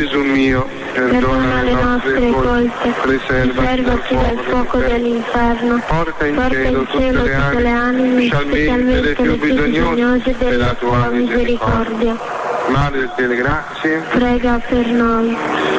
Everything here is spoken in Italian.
Gesù mio, perdona le nostre colpe, preservaci dal fuoco dell'inferno, porta in cielo tutte le anime, specialmente le più bisognose della tua misericordia. Madre delle grazie, prega per noi.